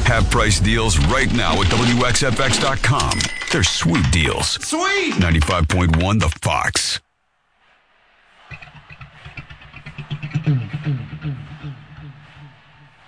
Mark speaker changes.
Speaker 1: Have price deals right now at WXFX.com. They're sweet deals.
Speaker 2: Sweet!
Speaker 1: 95.1 The Fox.